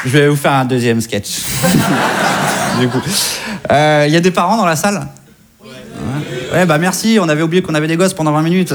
Je vais vous faire un deuxième sketch. Du coup, y a des parents dans la salle ? Ouais, bah merci, on avait oublié qu'on avait des gosses pendant 20 minutes.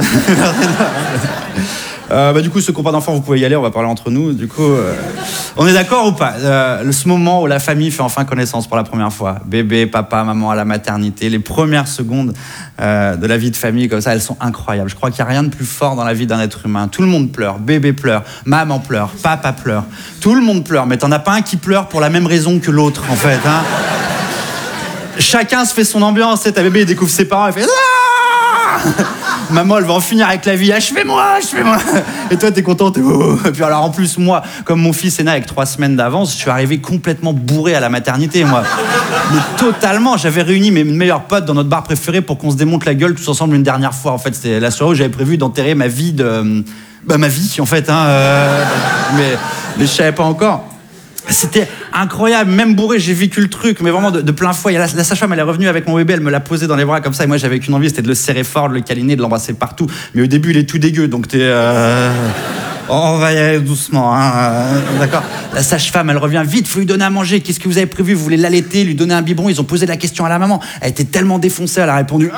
Du coup, ceux qui n'ont pas d'enfants, vous pouvez y aller, on va parler entre nous. Du coup, on est d'accord ou pas ? Ce moment où la famille fait enfin connaissance pour la première fois. Bébé, papa, maman à la maternité, les premières secondes de la vie de famille, comme ça, elles sont incroyables. Je crois qu'il n'y a rien de plus fort dans la vie d'un être humain. Tout le monde pleure, bébé pleure, maman pleure, papa pleure. Tout le monde pleure, mais t'en as pas un qui pleure pour la même raison que l'autre, en fait. Hein. Chacun se fait son ambiance, t'as bébé, il découvre ses parents, il fait ah maman, elle va en finir avec la vie, achevez-moi. Et toi, t'es content, t'es oh. Et puis alors, en plus, moi, comme mon fils est né avec 3 semaines d'avance, je suis arrivé complètement bourré à la maternité, moi. Mais totalement, j'avais réuni mes meilleurs potes dans notre bar préféré pour qu'on se démonte la gueule tous ensemble une dernière fois. En fait, c'était la soirée où j'avais prévu d'enterrer ma vie ma vie, en fait, hein. Mais je savais pas encore. C'était incroyable, même bourré, j'ai vécu le truc, mais vraiment de plein fouet. La sage-femme, elle est revenue avec mon bébé, elle me l'a posé dans les bras comme ça, et moi j'avais qu'une envie, c'était de le serrer fort, de le câliner, de l'embrasser partout. Mais au début, il est tout dégueu, donc t'es... on va y aller doucement, hein. D'accord. La sage-femme, elle revient vite, faut lui donner à manger. Qu'est-ce que vous avez prévu ? Vous voulez l'allaiter, lui donner un biberon ? Ils ont posé la question à la maman. Elle était tellement défoncée, elle a répondu...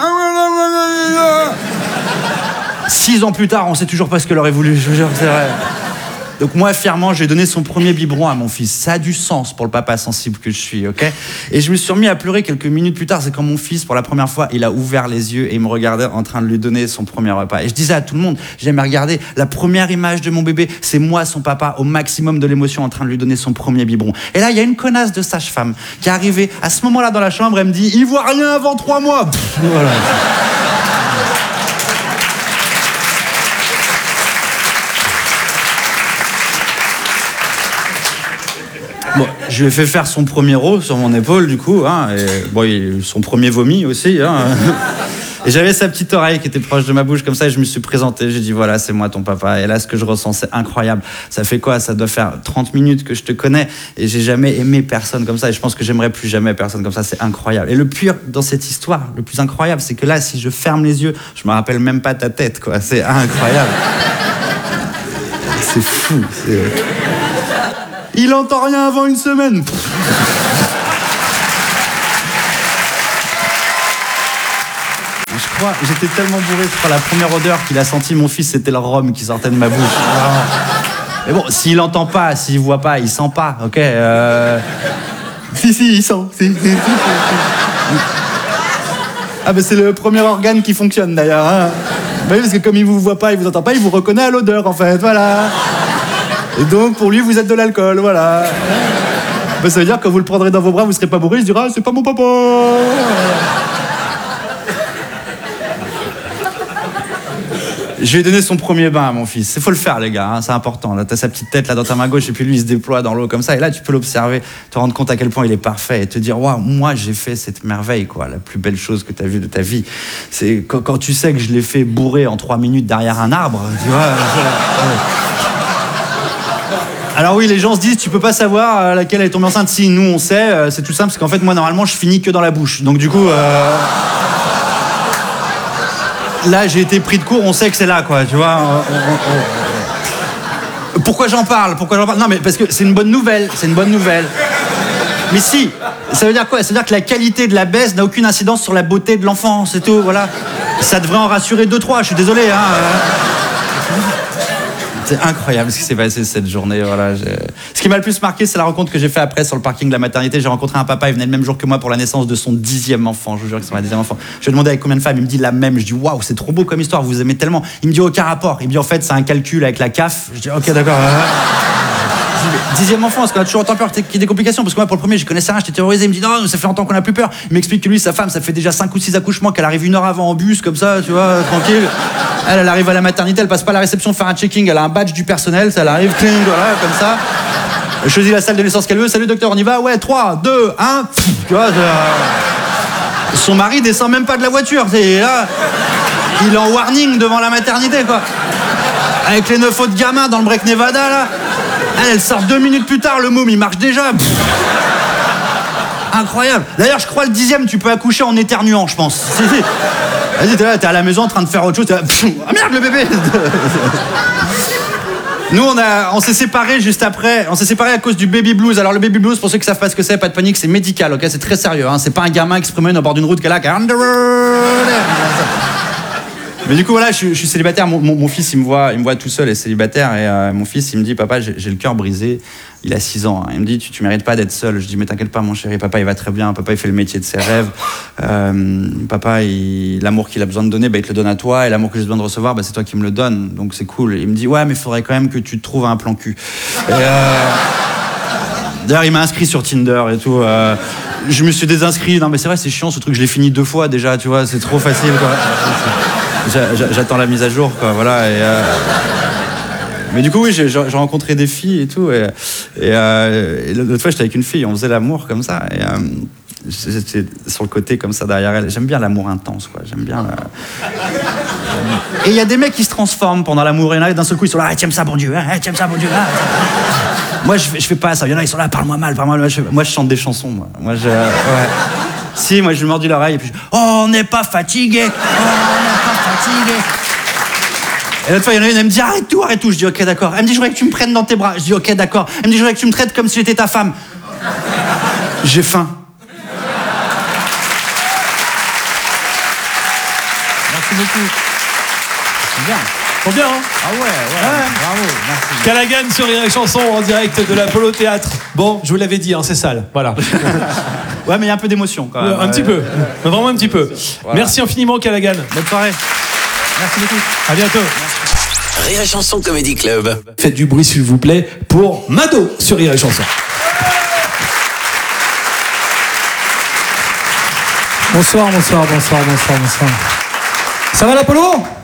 6 ans plus tard, on sait toujours pas ce qu'elle aurait voulu, je vous jure, c'est vrai. Donc moi, fièrement, j'ai donné son premier biberon à mon fils. Ça a du sens pour le papa sensible que je suis, ok ? Et je me suis remis à pleurer quelques minutes plus tard. C'est quand mon fils, pour la première fois, il a ouvert les yeux et il me regardait en train de lui donner son premier repas. Et je disais à tout le monde, j'aimais regarder la première image de mon bébé, c'est moi, son papa, au maximum de l'émotion, en train de lui donner son premier biberon. Et là, il y a une connasse de sage-femme qui est arrivée à ce moment-là dans la chambre. Elle me dit, il voit rien avant 3 mois. Voilà. Bon, je lui ai fait faire son premier rot sur mon épaule, du coup, hein, et bon, son premier vomi aussi, hein. Et j'avais sa petite oreille qui était proche de ma bouche, comme ça, et je me suis présenté, j'ai dit, voilà, c'est moi ton papa, et là, ce que je ressens, c'est incroyable. Ça fait quoi ? Ça doit faire 30 minutes que je te connais, et j'ai jamais aimé personne comme ça, et je pense que j'aimerais plus jamais personne comme ça, c'est incroyable. Et le pire dans cette histoire, le plus incroyable, c'est que là, si je ferme les yeux, je me rappelle même pas ta tête, quoi, c'est incroyable. C'est fou, c'est... Il entend rien avant une semaine. Je crois, j'étais tellement bourré, je crois, la première odeur qu'il a senti mon fils, c'était le rhum qui sortait de ma bouche. Mais bon, s'il entend pas, s'il voit pas, il sent pas, ok Si, il sent. Si. Ah ben c'est le premier organe qui fonctionne d'ailleurs, hein. Bah oui, parce que comme il vous voit pas, il vous entend pas, il vous reconnaît à l'odeur en fait, voilà. Et donc, pour lui, vous êtes de l'alcool, voilà. Ben, ça veut dire que quand vous le prendrez dans vos bras, vous serez pas bourré, il se dira, c'est pas mon papa. Je lui ai donné son premier bain à mon fils. Il faut le faire, les gars, hein, c'est important. Là, t'as sa petite tête là dans ta main gauche, et puis lui, il se déploie dans l'eau comme ça. Et là, tu peux l'observer, te rendre compte à quel point il est parfait, et te dire, waouh, moi, j'ai fait cette merveille, quoi, la plus belle chose que t'as vue de ta vie. C'est quand tu sais que je l'ai fait bourrer en 3 minutes derrière un arbre, tu vois. Alors oui, les gens se disent, tu peux pas savoir laquelle elle est tombée enceinte. Si, nous, on sait, c'est tout simple, parce qu'en fait, moi, normalement, je finis que dans la bouche. Donc du coup... Là, j'ai été pris de court, on sait que c'est là, quoi, tu vois. Pourquoi j'en parle ? Non, mais parce que c'est une bonne nouvelle, Mais si, ça veut dire quoi ? Ça veut dire que la qualité de la baisse n'a aucune incidence sur la beauté de l'enfant, c'est tout, voilà. Ça devrait en rassurer 2-3, je suis désolé, hein. C'est incroyable ce qui s'est passé cette journée, voilà. Ce qui m'a le plus marqué, c'est la rencontre que j'ai fait après sur le parking de la maternité. J'ai rencontré un papa, il venait le même jour que moi pour la naissance de son 10e enfant. Je vous jure que c'est mon 10e enfant. Je lui ai demandé avec combien de femmes, il me dit la même. Je dis waouh, c'est trop beau comme histoire, vous aimez tellement. Il me dit aucun rapport. Il me dit en fait, c'est un calcul avec la CAF. Je dis ok, d'accord. 10e enfant, est-ce qu'on a toujours autant peur qu'il y ait des complications ? Parce que moi, pour le premier, je connaissais rien, j'étais terrorisé. Il me dit non, ça fait longtemps qu'on a plus peur. Il m'explique que lui, sa femme, ça fait déjà 5 ou 6 accouchements, qu'elle arrive 1 heure avant en bus, comme ça, tu vois, tranquille. Elle arrive à la maternité, elle passe pas à la réception faire un checking, elle a un badge du personnel, ça elle arrive, cling, voilà, comme ça. Elle choisit la salle de naissance qu'elle veut. Salut docteur, on y va ? Ouais, 3, 2, 1. Tu vois, son mari descend même pas de la voiture. C'est là, il est en warning devant la maternité, quoi. Avec les 9 autres gamins dans le break Nevada, là. Elle sort 2 minutes plus tard, le môme, il marche déjà. Incroyable. D'ailleurs, je crois le 10e, tu peux accoucher en éternuant, je pense. Vas-y, t'es là, t'es à la maison en train de faire autre chose. T'es là, ah merde, le bébé. Nous, on s'est séparés juste après. On s'est séparés à cause du baby blues. Alors, le baby blues, pour ceux qui savent pas ce que c'est, pas de panique, c'est médical, ok? C'est très sérieux, hein. C'est pas un gamin qui se promène au bord d'une route qui est là, qui est Mais du coup, voilà, je suis célibataire. Mon fils, il me voit tout seul et célibataire. Et mon fils, il me dit, papa, j'ai le cœur brisé. Il a 6 ans. Il me dit, tu mérites pas d'être seul. Je dis, mais t'inquiète pas, mon chéri. Papa, il va très bien. Papa, il fait le métier de ses rêves. Papa, l'amour qu'il a besoin de donner, il te le donne à toi. Et l'amour que j'ai besoin de recevoir, c'est toi qui me le donnes. Donc, c'est cool. Il me dit, ouais, mais il faudrait quand même que tu te trouves un plan cul. D'ailleurs, il m'a inscrit sur Tinder et tout. Je me suis désinscrit. Non, mais c'est vrai, c'est chiant ce truc. Je l'ai fini 2 fois déjà, tu vois. C'est trop facile, quoi. J'attends la mise à jour, quoi. Voilà. Mais du coup, oui, j'ai rencontré des filles et tout. Et l'autre fois, j'étais avec une fille, on faisait l'amour comme ça. Et j'étais sur le côté comme ça derrière elle. J'aime bien l'amour intense, quoi. J'aime bien. Et il y a des mecs qui se transforment pendant l'amour. Il y en a d'un seul coup, ils sont là, tu aimes ça, bon Dieu, tu aimes ça, bon Dieu. Moi, je fais pas ça. Il y en a, ils sont là, parle-moi mal, parle-moi mal. Moi, je chante des chansons, moi. Ouais. Si, moi, je lui mords l'oreille et puis on n'est pas fatigué. Et l'autre fois, il y en a une, elle me dit arrête tout. Je dis ok, d'accord. Elle me dit je voudrais que tu me prennes dans tes bras. Je dis ok, d'accord. Elle me dit je voudrais que tu me traites comme si j'étais ta femme. J'ai faim. Merci beaucoup. C'est bien. Trop bien, hein? Ah ouais, bravo, merci. Callaghan sur Rire et Chanson en direct de l'Apollo Théâtre. Bon, je vous l'avais dit, hein, c'est sale, voilà. Ouais, mais il y a un peu d'émotion quand même. Un petit peu, vraiment un petit peu. Voilà. Merci infiniment, Callaghan. Bonne soirée. Merci beaucoup. À bientôt. Merci. Rire et Chanson Comedy Club. Faites du bruit, s'il vous plaît, pour Mado sur Rire et Chanson. Bonsoir. Ça va l'Apollo?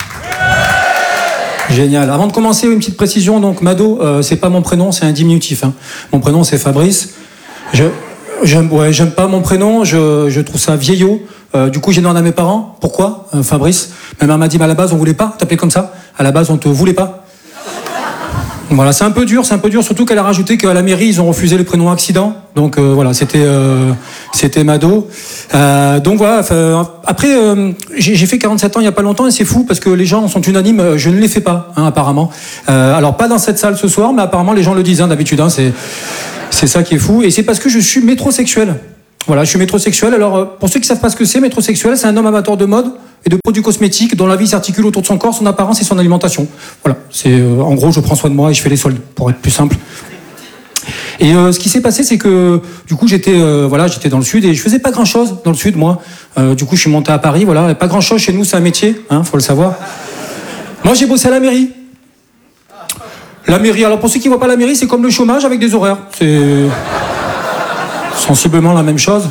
Génial. Avant de commencer, une petite précision. Donc, Mado, c'est pas mon prénom, c'est un diminutif. Hein. Mon prénom, c'est Fabrice. J'aime pas mon prénom. Je trouve ça vieillot. Du coup, j'ai demandé à mes parents. Pourquoi, Fabrice? Ma mère m'a dit, à la base, on voulait pas t'appeler comme ça. À la base, on te voulait pas. Voilà, c'est un peu dur, surtout qu'elle a rajouté qu'à la mairie, ils ont refusé le prénom accident. Donc voilà, c'était Mado. Donc voilà, après, j'ai fait 47 ans il n'y a pas longtemps et c'est fou parce que les gens sont unanimes, je ne les fais pas, hein, apparemment. Alors pas dans cette salle ce soir, mais apparemment les gens le disent, hein, d'habitude, hein, c'est ça qui est fou. Et c'est parce que je suis métrosexuel. Voilà, je suis métrosexuel. Alors, pour ceux qui ne savent pas ce que c'est, métrosexuel, c'est un homme amateur de mode et de produits cosmétiques dont la vie s'articule autour de son corps, son apparence et son alimentation. Voilà, c'est en gros, je prends soin de moi et je fais les soldes, pour être plus simple. Et ce qui s'est passé, c'est que du coup, j'étais dans le sud et je faisais pas grand-chose dans le sud, moi. Du coup, je suis monté à Paris, voilà. Et pas grand-chose chez nous, c'est un métier, hein, faut le savoir. Moi, j'ai bossé à la mairie. La mairie, alors pour ceux qui voient pas la mairie, c'est comme le chômage avec des horaires. C'est sensiblement la même chose.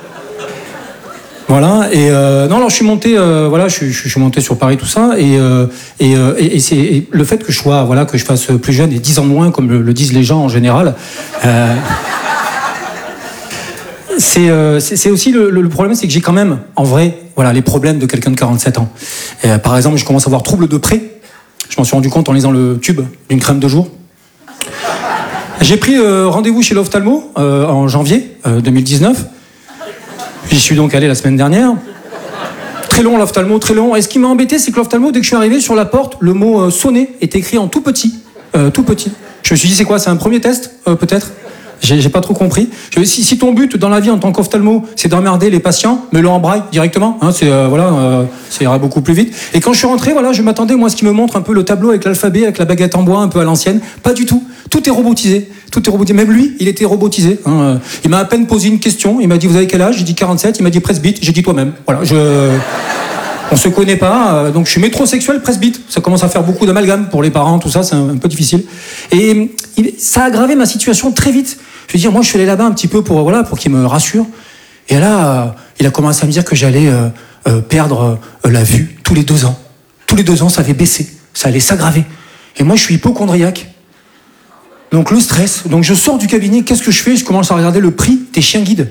Voilà, et non, alors je suis monté, je suis monté sur Paris, tout ça, et c'est le fait que que je fasse plus jeune et 10 ans moins, comme le disent les gens en général, c'est aussi le problème, c'est que j'ai quand même, en vrai, les problèmes de quelqu'un de 47 ans. Par exemple, je commence à avoir trouble de près. Je m'en suis rendu compte en lisant le tube d'une crème de jour. J'ai pris rendez-vous chez l'ophtalmo en janvier 2019. J'y suis donc allé la semaine dernière. Très long l'ophtalmo, très long. Et ce qui m'a embêté, c'est que l'ophtalmo, dès que je suis arrivé sur la porte, le mot sonner est écrit en tout petit. Tout petit. Je me suis dit, c'est quoi? C'est un premier test peut-être? J'ai pas trop compris. Si ton but dans la vie en tant qu'ophtalmo, c'est d'emmerder les patients, mets-le en braille directement. Hein, ça ira beaucoup plus vite. Et quand je suis rentré, je m'attendais moi à ce qui me montre un peu le tableau avec l'alphabet, avec la baguette en bois, un peu à l'ancienne. Pas du tout. Tout est robotisé. Même lui, il était robotisé. Hein. Il m'a à peine posé une question. Il m'a dit, vous avez quel âge? J'ai dit 47. Il m'a dit presbyte. J'ai dit toi-même. Voilà. On se connaît pas, donc je suis métrosexuel presbyte. Ça commence à faire beaucoup d'amalgame pour les parents, tout ça, c'est un peu difficile. Et ça a aggravé ma situation très vite. Je veux dire, moi je suis allé là-bas un petit peu pour qu'il me rassure. Et là, il a commencé à me dire que j'allais perdre la vue tous les 2 ans. Tous les 2 ans, ça allait baisser, ça allait s'aggraver. Et moi je suis hypocondriaque. Donc le stress. Donc je sors du cabinet, qu'est-ce que je fais? Je commence à regarder le prix des chiens guides.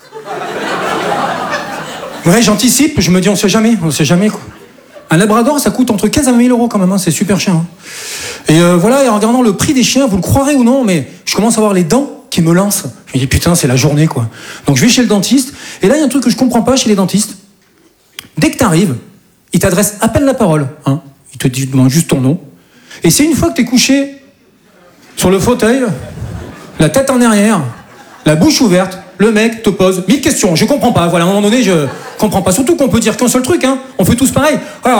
Ouais, j'anticipe, je me dis on sait jamais quoi. Un labrador, ça coûte entre 15 à 20 000 euros quand même, hein, c'est super cher. Hein. Et et en regardant le prix des chiens, vous le croirez ou non, mais je commence à voir les dents qui me lancent. Je me dis putain, c'est la journée quoi. Donc je vais chez le dentiste, et là il y a un truc que je comprends pas chez les dentistes. Dès que t'arrives, ils t'adressent à peine la parole, hein. Ils te demandent juste ton nom. Et c'est une fois que t'es couché sur le fauteuil, la tête en arrière, la bouche ouverte, le mec te pose 1000 questions. Je comprends pas. Voilà, à un moment donné, je comprends pas. Surtout qu'on peut dire qu'un seul truc, hein. On fait tous pareil.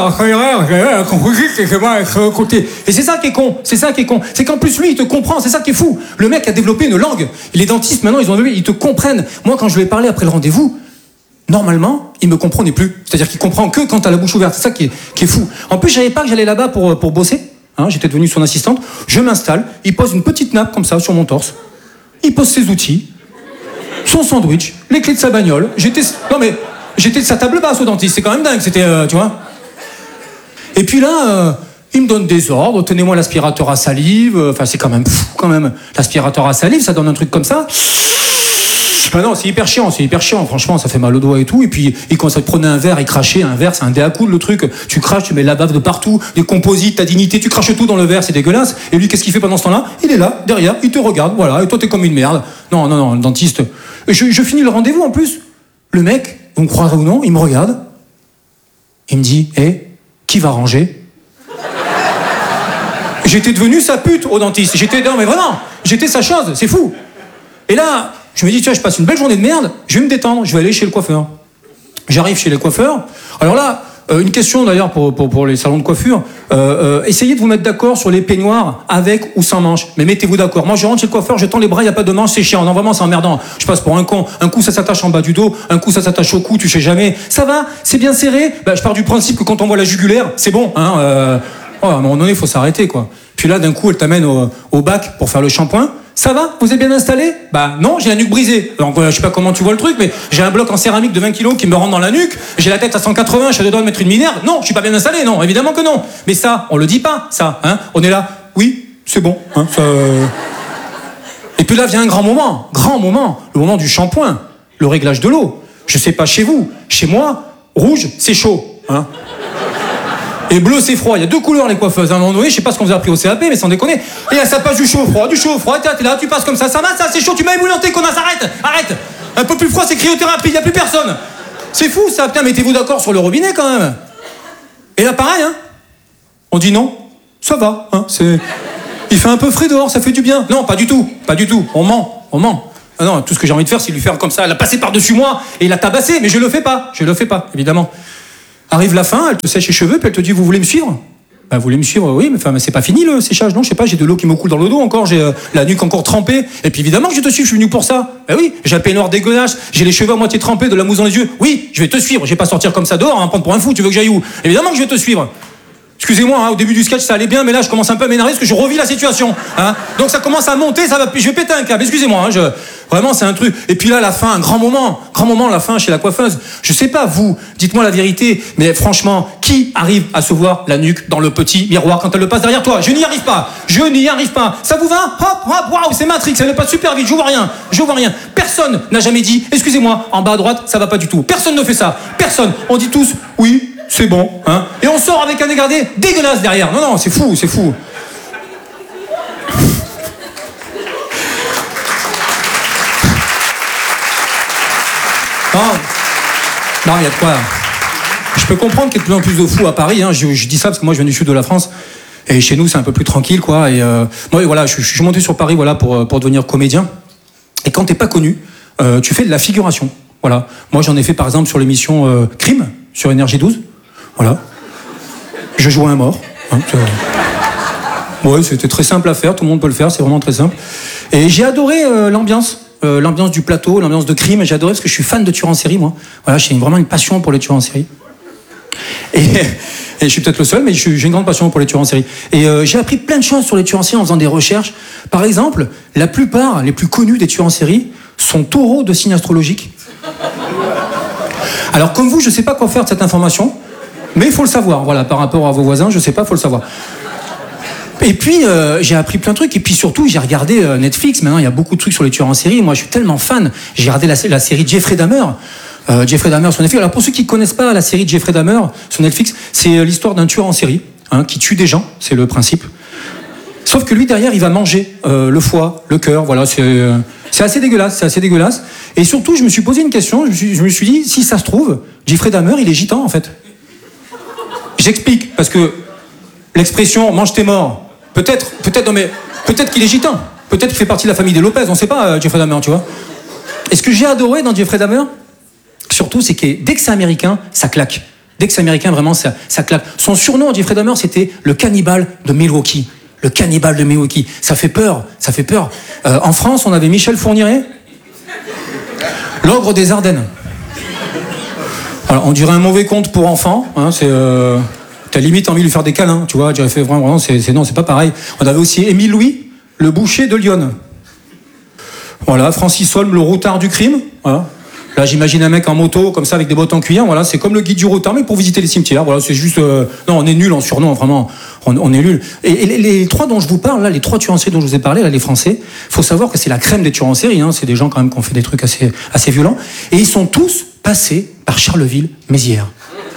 Et c'est ça qui est con. C'est ça qui est con. C'est qu'en plus, lui, il te comprend. C'est ça qui est fou. Le mec a développé une langue. Les dentistes, maintenant, ils te comprennent. Moi, quand je lui ai parlé après le rendez-vous, normalement, il me comprenait plus. C'est-à-dire qu'il comprend que quand t'as la bouche ouverte. C'est ça qui est fou. En plus, je savais pas que j'allais là-bas pour bosser. Hein, j'étais devenu son assistante. Je m'installe. Il pose une petite nappe comme ça sur mon torse. Il pose ses outils. Son sandwich, les clés de sa bagnole. J'étais de sa table basse au dentiste, c'est quand même dingue, c'était, tu vois. Et puis là, il me donne des ordres, tenez-moi l'aspirateur à salive, enfin c'est quand même fou, quand même. L'aspirateur à salive, ça donne un truc comme ça. Ben non, c'est hyper chiant, franchement, ça fait mal au doigt et tout. Et puis, il commence à te prendre un verre, il crachait, un verre, c'est un dé à coude le truc. Tu craches, tu mets la bave de partout, des composites, ta dignité, tu craches tout dans le verre, c'est dégueulasse. Et lui, qu'est-ce qu'il fait pendant ce temps-là? Il est là, derrière, il te regarde, voilà, et toi, t'es comme une merde. Non, le dentiste. Et je finis le rendez-vous en plus. Le mec, vous me croirez ou non, il me regarde. Il me dit, qui va ranger? J'étais devenu sa pute au dentiste. Non, mais vraiment, j'étais sa chose, c'est fou. Et là, je me dis, tiens, je passe une belle journée de merde, je vais me détendre, je vais aller chez le coiffeur. J'arrive chez les coiffeurs. Alors là, une question d'ailleurs pour les salons de coiffure. Essayez de vous mettre d'accord sur les peignoirs avec ou sans manches. Mais mettez-vous d'accord. Moi, je rentre chez le coiffeur, je tends les bras, il n'y a pas de manches, c'est chiant. Non, vraiment, c'est emmerdant. Je passe pour un con. Un coup, ça s'attache en bas du dos, un coup, ça s'attache au cou, tu sais jamais. Ça va? C'est bien serré? Je pars du principe que quand on voit la jugulaire, c'est bon. Hein, à un moment donné, il faut s'arrêter, quoi. Puis là, d'un coup, elle t'amène au bac pour faire le shampoing. Ça va? Vous êtes bien installé? Non, j'ai la nuque brisée. Donc je sais pas comment tu vois le truc, mais j'ai un bloc en céramique de 20 kilos qui me rentre dans la nuque, j'ai la tête à 180, je suis à deux doigts de mettre une minerve. Non, je suis pas bien installé, non, évidemment que non. Mais ça, on le dit pas, ça, hein. On est là, oui, c'est bon, hein, ça... Et puis là vient un grand moment, le moment du shampoing, le réglage de l'eau. Je sais pas chez vous, chez moi, rouge, c'est chaud, hein. Et bleu, c'est froid. Il y a deux couleurs, les coiffeuses. À un moment donné, je sais pas ce qu'on vous a appris au CAP, mais sans déconner. Et là, ça passe du chaud au froid. T'es là, tu passes comme ça. Ça va, ça, c'est chaud. Tu m'as ébouillanté, connasse. Arrête. Un peu plus froid, c'est cryothérapie. Il y a plus personne. C'est fou, ça. Putain, mettez-vous d'accord sur le robinet, quand même. Et là, pareil, hein. On dit non. Ça va, hein. Il fait un peu frais dehors, ça fait du bien. Non, pas du tout. On ment. Ah non, tout ce que j'ai envie de faire, c'est lui faire comme ça. La passer par-dessus moi et la tabasser. Mais je le fais pas, évidemment. Arrive la fin, elle te sèche les cheveux, puis elle te dit, vous voulez me suivre? Vous voulez me suivre? Oui, mais c'est pas fini le séchage, non? Je sais pas, j'ai de l'eau qui me coule dans le dos encore, j'ai la nuque encore trempée. Et puis évidemment que je te suis, je suis venu pour ça. Oui, j'ai un peignoir dégueulasse, j'ai les cheveux à moitié trempés, de la mousse dans les yeux. Oui, je vais te suivre, je vais pas sortir comme ça dehors, hein, prendre pour un fou, tu veux que j'aille où? Évidemment que je vais te suivre. Excusez-moi, hein, au début du sketch ça allait bien, mais là je commence un peu à m'énerver parce que je revis la situation. Hein. Donc ça commence à monter, je vais péter un câble, excusez-moi. Hein, vraiment c'est un truc. Et puis là la fin, un grand moment la fin chez la coiffeuse. Je sais pas vous, dites-moi la vérité, mais franchement, qui arrive à se voir la nuque dans le petit miroir quand elle le passe derrière toi? Je n'y arrive pas. Ça vous va? Hop, waouh, c'est Matrix, elle passe super vite, je vois rien. Personne n'a jamais dit, excusez-moi, en bas à droite, ça va pas du tout. Personne ne fait ça. Personne. On dit tous, oui. C'est bon, hein. Et on sort avec un dégradé dégueulasse derrière. Non, c'est fou. Non, il y a de quoi. Je peux comprendre qu'il y ait de plus en plus de fous à Paris, hein. Je dis ça parce que moi je viens du sud de la France. Et chez nous c'est un peu plus tranquille, quoi. Et moi voilà, je suis monté sur Paris, voilà, pour devenir comédien. Et quand t'es pas connu, tu fais de la figuration. Voilà. Moi j'en ai fait par exemple sur l'émission Crime sur Énergie 12. Voilà. Je jouais un mort. Hein, ouais, c'était très simple à faire, tout le monde peut le faire, c'est vraiment très simple. Et j'ai adoré l'ambiance du plateau, l'ambiance de Crime, j'ai adoré parce que je suis fan de tueurs en série, moi. Voilà, j'ai vraiment une passion pour les tueurs en série. Et je suis peut-être le seul, mais j'ai une grande passion pour les tueurs en série. Et j'ai appris plein de choses sur les tueurs en série en faisant des recherches. Par exemple, la plupart, les plus connus des tueurs en série, sont taureaux de signes astrologiques. Alors comme vous, je sais pas quoi faire de cette information. Mais il faut le savoir, voilà, par rapport à vos voisins, je sais pas, faut le savoir. Et puis, j'ai appris plein de trucs, et puis surtout, j'ai regardé Netflix, maintenant il y a beaucoup de trucs sur les tueurs en série, moi je suis tellement fan, j'ai regardé la série Jeffrey Dahmer, Jeffrey Dahmer sur Netflix. Alors pour ceux qui ne connaissent pas la série Jeffrey Dahmer sur Netflix, c'est l'histoire d'un tueur en série, hein, qui tue des gens, c'est le principe. Sauf que lui, derrière, il va manger le foie, le cœur, voilà, c'est assez dégueulasse, Et surtout, je me suis posé une question, je me suis dit, si ça se trouve, Jeffrey Dahmer, il est gitan, en fait. J'explique, parce que l'expression « mange tes morts », peut-être, non mais Peut-être qu'il est gitan. Peut-être qu'il fait partie de la famille des Lopez. On sait pas, Jeffrey Dahmer, tu vois. Et ce que j'ai adoré dans Jeffrey Dahmer, surtout, c'est que dès que c'est américain, ça claque. Dès que c'est américain, vraiment, ça claque. Son surnom, Jeffrey Dahmer, c'était le cannibale de Milwaukee. Le cannibale de Milwaukee. Ça fait peur, ça fait peur. En France, on avait Michel Fourniret, l'ogre des Ardennes. Alors, on dirait un mauvais conte pour enfants. Hein, t'as limite envie de lui faire des câlins, tu vois. J'aurais fait vraiment, non, c'est pas pareil. On avait aussi Émile Louis, le boucher de Lyon. Voilà, Francis Holm, le routard du crime. Voilà. Là, j'imagine un mec en moto, comme ça, avec des bottes en cuir. Voilà, c'est comme le guide du routard, mais pour visiter les cimetières. Voilà, c'est juste. Non, on est nul en surnom, vraiment. On est nul. Et les trois dont je vous parle, là, les trois tueurs en série dont je vous ai parlé, là, les Français, faut savoir que c'est la crème des tueurs en série. Hein. C'est des gens quand même qui ont fait des trucs assez violents. Et ils sont tous passés par Charleville-Mézières.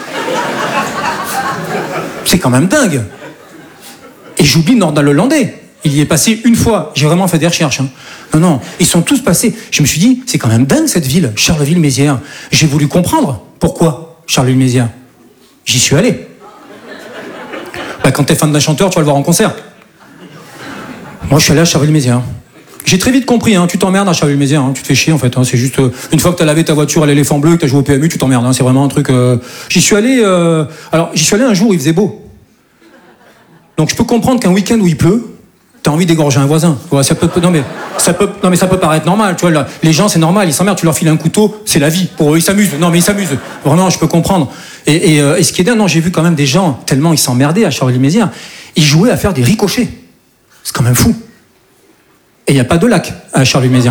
C'est quand même dingue. Et j'oublie Nordal-le-Landais. Il y est passé une fois. J'ai vraiment fait des recherches. Hein. Non, ils sont tous passés. Je me suis dit, c'est quand même dingue cette ville, Charleville-Mézières. J'ai voulu comprendre pourquoi Charleville-Mézières. J'y suis allé. Bah, quand t'es fan d'un chanteur, tu vas le voir en concert. Moi, je suis allé à Charleville-Mézières. J'ai très vite compris, hein, tu t'emmerdes à Charleville-Mézières, hein, tu te fais chier en fait. Hein, c'est juste une fois que t'as lavé ta voiture à l'éléphant bleu, que t'as joué au PMU, tu t'emmerdes. Hein, c'est vraiment un truc. J'y suis allé. Alors, j'y suis allé un jour où il faisait beau. Donc, je peux comprendre qu'un week-end où il pleut, t'as envie d'égorger un voisin. Ouais, ça peut paraître normal. Tu vois, là, les gens, c'est normal, ils s'emmerdent. Tu leur files un couteau, c'est la vie. Pour eux, ils s'amusent. Non, mais ils s'amusent. Vraiment, je peux comprendre. Et ce qui est dingue, non, j'ai vu quand même des gens tellement ils s'emmerdaient à Charleville-Mézières, ils jouaient à faire des ricochets. C'est quand même fou. Et il n'y a pas de lac à Charleville-Mézières.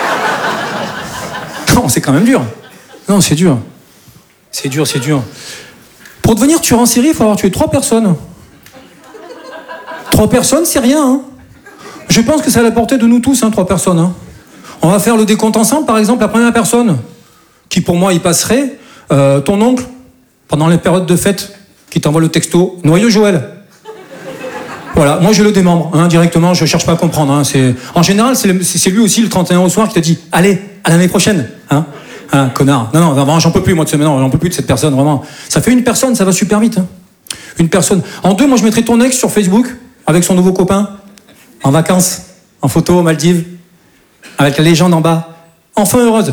Non, c'est quand même dur. Non, c'est dur. C'est dur. Pour devenir tueur en série, il faut avoir tué 3 personnes. 3 personnes, c'est rien. Hein. Je pense que c'est à la portée de nous tous, 3 personnes. Hein. On va faire le décompte ensemble, par exemple, la première personne, qui pour moi y passerait, ton oncle, pendant les périodes de fête, qui t'envoie le texto, Noyeux Joël. Voilà, moi je le démembre, directement, je cherche pas à comprendre. Hein. En général, c'est lui aussi, le 31 au soir, qui t'a dit, allez, à l'année prochaine. Hein, connard. Non, vraiment, j'en peux plus, moi, j'en peux plus de cette personne, vraiment. Ça fait une personne, ça va super vite. Hein. Une personne. En 2, moi je mettrais ton ex sur Facebook, avec son nouveau copain, en vacances, en photo aux Maldives, avec la légende en bas. Enfin heureuse.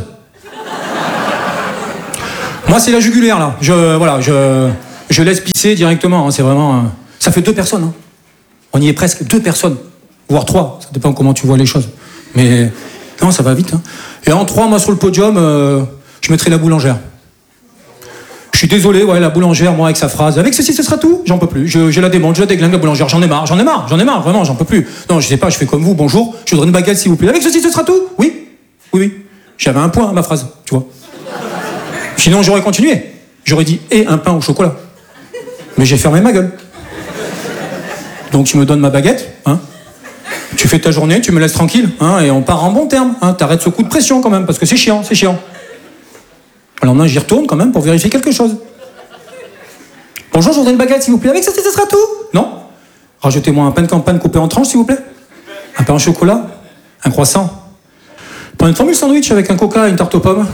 Moi, c'est la jugulaire, là. Je laisse pisser directement. Hein. C'est vraiment... Ça fait 2 personnes. Hein. On y est presque 2 personnes. Voire 3. Ça dépend comment tu vois les choses. Mais... Non, ça va vite. Hein. Et en 3, moi, sur le podium, je mettrai la boulangère. Je suis désolé, ouais, la boulangère, moi, avec sa phrase, avec ceci, ce sera tout, j'en peux plus. Je la démonte, je la déglingue, la boulangère, j'en ai marre, vraiment, j'en peux plus. Non, je sais pas, je fais comme vous, bonjour, je voudrais une baguette, s'il vous plaît. Avec ceci, ce sera tout? Oui. J'avais un point à ma phrase, tu vois. Sinon, j'aurais continué. J'aurais dit, et un pain au chocolat. Mais j'ai fermé ma gueule. Donc, tu me donnes ma baguette, hein. Tu fais ta journée, tu me laisses tranquille, hein, et on part en bon terme, hein. T'arrêtes ce coup de pression, quand même, parce que c'est chiant. Alors maintenant, j'y retourne quand même pour vérifier quelque chose. Bonjour, je voudrais une baguette, s'il vous plaît. Avec ça, ce sera tout? Non. Rajoutez-moi un pain de campagne coupé en tranches, s'il vous plaît. Un pain au chocolat. Un croissant. Pas une formule sandwich avec un coca et une tarte aux pommes.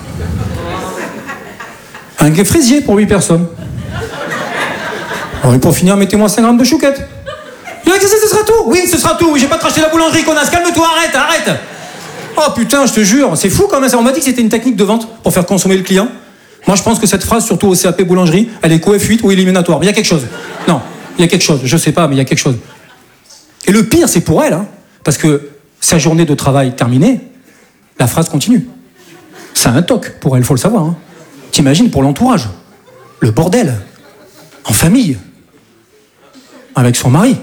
Un fraisier pour 8 personnes. Alors, et pour finir, mettez-moi 5 grammes de chouquette. Avec ça, ce sera tout? Oui, ce sera tout. Oui, j'ai pas craché la boulangerie, connasse. Calme-toi, arrête. Oh putain, je te jure, c'est fou quand même. On m'a dit que c'était une technique de vente pour faire consommer le client. Moi, je pense que cette phrase, surtout au CAP boulangerie, elle est co-F8 ou éliminatoire. Mais il y a quelque chose. Non, il y a quelque chose. Je sais pas, mais il y a quelque chose. Et le pire, c'est pour elle, hein, parce que sa journée de travail terminée, la phrase continue. C'est un toc pour elle, faut le savoir. Hein. T'imagines pour l'entourage, le bordel, en famille, avec son mari,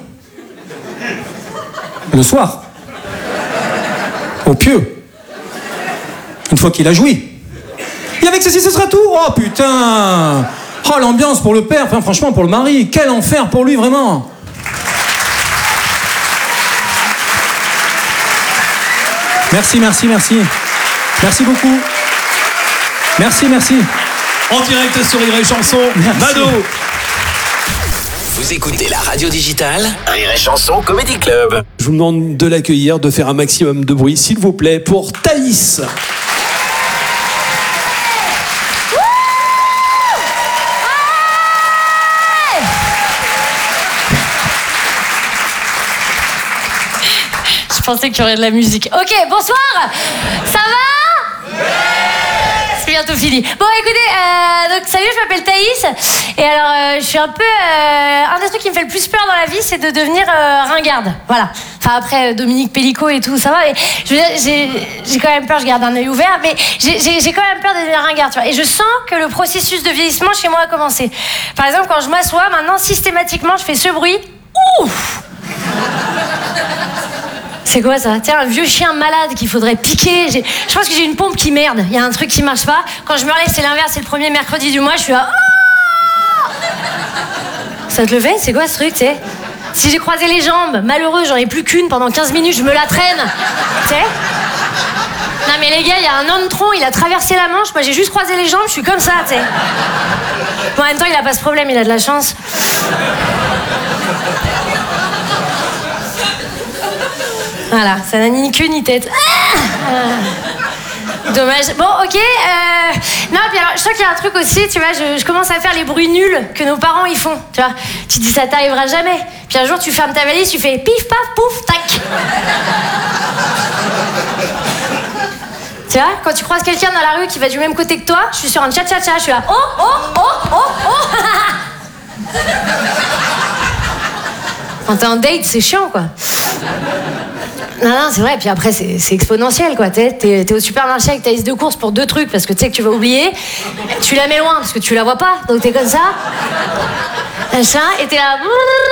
le soir. Au pieu. Une fois qu'il a joui. Et avec ceci, ce sera tout. Oh putain. Oh l'ambiance pour le père, enfin, franchement pour le mari. Quel enfer pour lui, vraiment. Merci. Merci beaucoup. Merci. En direct sur Rire et Chanson, Mado. Vous écoutez la radio digitale Rire et Chanson Comedy Club. Je vous demande de l'accueillir, de faire un maximum de bruit, s'il vous plaît, pour Thaïs. pensais qu'il y aurait de la musique. Ok, bonsoir. Ça va? C'est bientôt fini. Bon, écoutez, donc salut, je m'appelle Thaïs. Et alors, je suis un peu... un des trucs qui me fait le plus peur dans la vie, c'est de devenir ringarde. Voilà. Enfin, après, Dominique Pellicot et tout, ça va. Mais je veux dire, j'ai quand même peur, je garde un œil ouvert, mais j'ai quand même peur de devenir ringarde, tu vois. Et je sens que le processus de vieillissement chez moi a commencé. Par exemple, quand je m'assois, maintenant, systématiquement, je fais ce bruit. Ouf! C'est quoi ça? Tiens, un vieux chien malade qu'il faudrait piquer. Je pense que j'ai une pompe qui merde. Il y a un truc qui marche pas. Quand je me relève, c'est l'inverse, c'est le premier mercredi du mois, je suis là. Oh, ça te le fait? C'est quoi ce truc, tu sais? Si j'ai croisé les jambes, malheureux, j'en ai plus qu'une pendant 15 minutes, je me la traîne. Tu sais? Non mais les gars, il y a un homme tronc, il a traversé la Manche, moi j'ai juste croisé les jambes, je suis comme ça, tu sais. Bon, en même temps, il a pas ce problème, il a de la chance. Voilà, ça n'a ni queue ni tête. Dommage. Bon, ok. Non, puis alors, je sens qu'il y a un truc aussi, tu vois, je commence à faire les bruits nuls que nos parents ils font, tu vois. Tu te dis, ça t'arrivera jamais. Puis un jour, tu fermes ta valise, tu fais pif, paf, pouf, tac. Tu vois, quand tu croises quelqu'un dans la rue qui va du même côté que toi, je suis sur un cha-cha-cha, je suis là, oh, oh, oh, oh, oh. Quand t'es en date, c'est chiant, quoi. Non, c'est vrai, puis après, c'est exponentiel, quoi. T'es au supermarché avec ta liste de courses pour 2 trucs, parce que tu sais que tu vas oublier. Tu la mets loin, parce que tu la vois pas, donc t'es comme ça. Machin, et t'es là...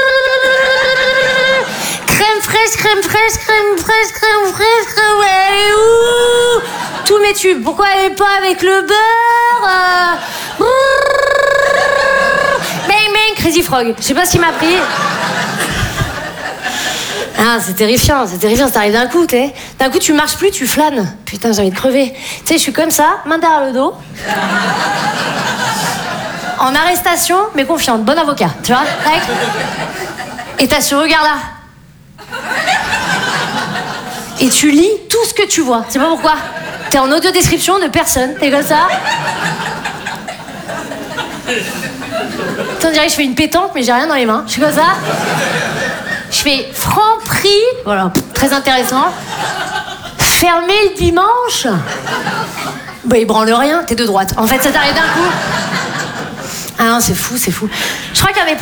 Crème fraîche, crème fraîche, crème fraîche, crème fraîche, crème... Ouais, ouh, tous mes tubes. Pourquoi elle est pas avec le beurre? Bang, bang, Crazy Frog. Je sais pas ce qui m'a pris. Ah, c'est terrifiant, ça t'arrive d'un coup, t'sais. D'un coup, tu marches plus, tu flânes. Putain, j'ai envie de crever. Tu sais, je suis comme ça, main derrière le dos. En arrestation, mais confiante, bon avocat, tu vois. Et t'as ce regard-là. Et tu lis tout ce que tu vois. C'est pas pourquoi. T'es en audio description de personne, t'es comme ça. On dirait que je fais une pétanque, mais j'ai rien dans les mains. Je suis comme ça. Je fais franc prix, voilà, très intéressant. Fermé le dimanche. Bah, il branle rien, t'es de droite. En fait, ça t'arrive d'un coup. Ah non, c'est fou, c'est fou. Je crois qu'un des